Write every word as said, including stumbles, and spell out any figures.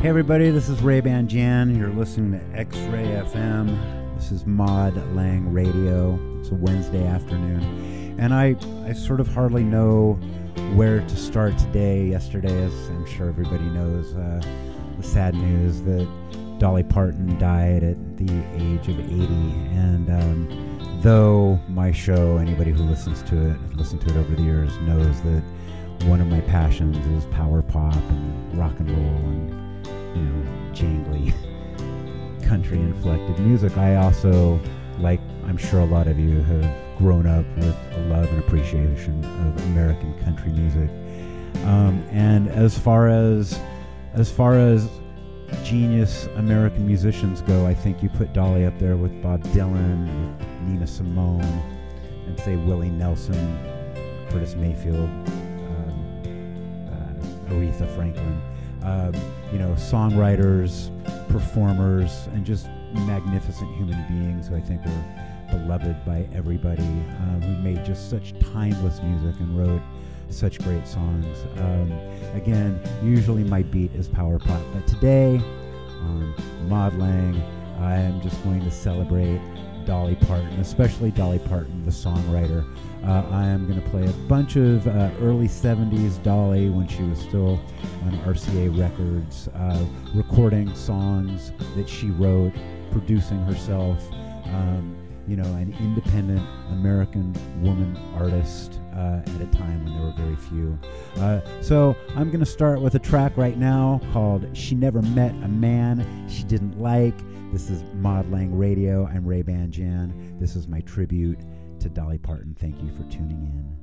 Hey everybody, this is Ray-Ban Jan. You're listening to X-Ray F M. This is Maud Lang Radio. It's a Wednesday afternoon. And I, I sort of hardly know where to start today. Yesterday, as I'm sure everybody knows, uh, the sad news that Dolly Parton died at the age of eighty. And um, though my show, anybody who listens to it, has listened to it over the years, knows that one of my passions is power pop and rock and roll and you know, jangly, country-inflected music. I also, like I'm sure a lot of you, have grown up with a love and appreciation of American country music. Um, and as far as as far as genius American musicians go, I think you put Dolly up there with Bob Dylan, with Nina Simone, and say Willie Nelson, Curtis Mayfield, um, uh, Aretha Franklin. Um, you know, songwriters, performers, and just magnificent human beings who I think were beloved by everybody, uh, who made just such timeless music and wrote such great songs. Um, again, usually my beat is power pop, but today on Maud Lang, I am just going to celebrate Dolly Parton, especially Dolly Parton, the songwriter. Uh, I am going to play a bunch of uh, early seventies Dolly when she was still on R C A Records, uh, recording songs that she wrote, producing herself, um, you know, an independent American woman artist uh, at a time when there were very few. Uh, so I'm going to start with a track right now called She Never Met a Man She Didn't Like. This is Maud Lang Radio. I'm Ray-Ban Jan. This is my tribute to Dolly Parton. Thank you for tuning in.